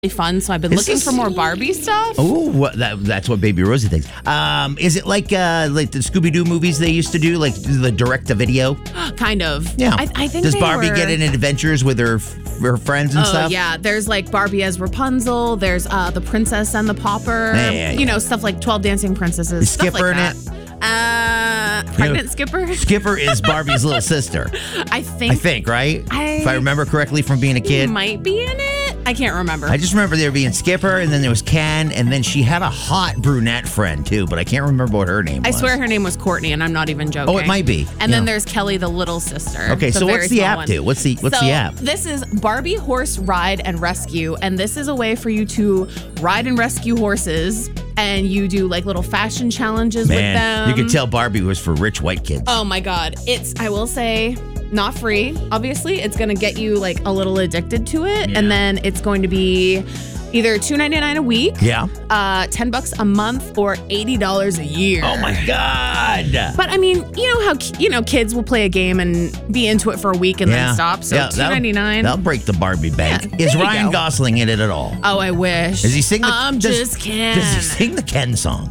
fun, so I've been looking for more Barbie stuff. Oh, that's what Baby Rosie thinks. Is it like the Scooby-Doo movies they used to do, like the direct-to-video? Kind of. Yeah. I think Does Barbie get in adventures with her friends and stuff? Oh, yeah. There's like Barbie as Rapunzel. There's the Princess and the Pauper. Yeah. Stuff like 12 Dancing Princesses. Is Skipper like in it? Pregnant Skipper? Skipper is Barbie's little sister. I think, right? If I remember correctly from being a kid. He might be in it. I can't remember. I just remember there being Skipper, and then there was Ken, and then she had a hot brunette friend, too, but I can't remember what her name was. I swear her name was Courtney, and I'm not even joking. Oh, it might be. And then there's Kelly, the little sister. Okay, so what's the app do? What's the app? This is Barbie Horse Ride and Rescue, and this is a way for you to ride and rescue horses, and you do like little fashion challenges with them. You could tell Barbie was for rich white kids. Oh my God. I will say, not free, obviously. It's going to get you like a little addicted to it. Yeah. And then it's going to be either $2.99 a week, $10 a month, or $80 a year. Oh my God. But I mean, you know how kids will play a game and be into it for a week and then stop. So $2.99. That'll break the Barbie bank. Yeah, is there you Ryan go. Gosling in it at all? Oh, I wish. Does he sing just Ken. Does he sing the Ken song?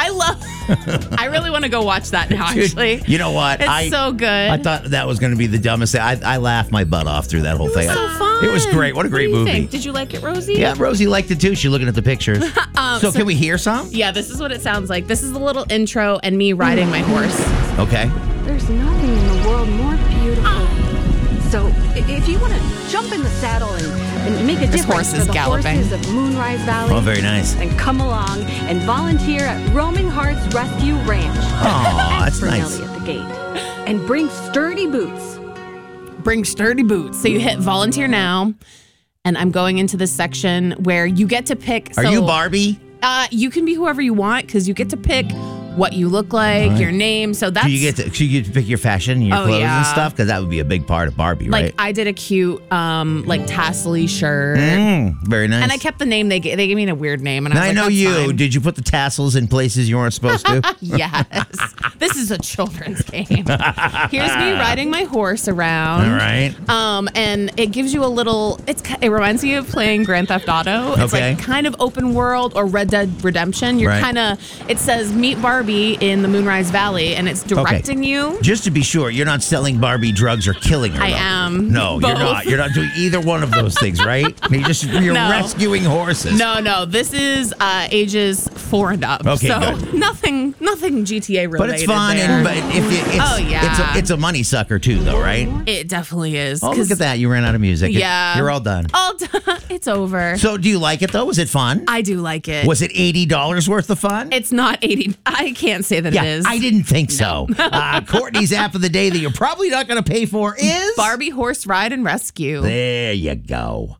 I really want to go watch that now, actually. You know what? It's so good. I thought that was going to be the dumbest thing. I laughed my butt off through that whole thing. So fun. It was great. What a great movie. Think? Did you like it, Rosie? Yeah, Rosie liked it too. She's looking at the pictures. So can we hear some? Yeah, this is what it sounds like. This is the little intro and me riding my horse. Okay. There's nothing in the world more beautiful. So if you want to jump in the saddle and make a difference horse is for the galloping. horses of Moonrise Valley, Oh, very nice. then come along and volunteer at Roaming Hearts Rescue Ranch. Oh, that's for nice. Nellie at the gate. And bring sturdy boots. Bring sturdy boots. So you hit volunteer now, and I'm going into this section where you get to pick. Are you Barbie? You can be whoever you want because you get to pick what you look like, your name. So that's Do you get to pick your fashion, your clothes and stuff? Because that would be a big part of Barbie, like right? I did a cute like tassel-y shirt. Very nice. And I kept the name they gave me a weird name, and Now, I was I know like, you. that's fine. Did you put the tassels in places you weren't supposed to? Yes. This is a children's game. Here's me riding my horse around. All right. And it gives you a little, it reminds me of playing Grand Theft Auto. It's Okay. like kind of open world or Red Dead Redemption. You're Right. it says meet Barbie in the Moonrise Valley, and it's directing you. Just to be sure, you're not selling Barbie drugs or killing her. I though. am. No, Both. you're not. You're not doing either one of those things, right? You're No. rescuing horses. No, this is ages 4 and up. Okay, so good. nothing GTA related. But it's fun, there. but it's a money sucker too, though, right? It definitely is. Oh, look at that! You ran out of music. Yeah. You're all done. All done. It's over. So, do you like it though? Was it fun? I do like it. Was it $80 worth of fun? It's not 80. I can't say that it is. I didn't think so. Courtney's app of the day that you're probably not going to pay for is Barbie Horse Ride and Rescue. There you go.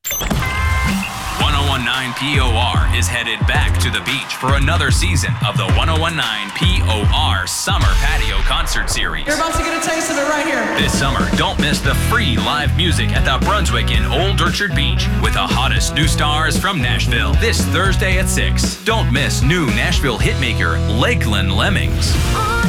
1019 POR is headed back to the beach for another season of the 1019 POR Summer Patio Concert Series. You're about to get a taste of it right here. This summer, don't miss the free live music at the Brunswick in Old Orchard Beach with the hottest new stars from Nashville this Thursday at 6. Don't miss new Nashville hitmaker Lakeland Lemmings.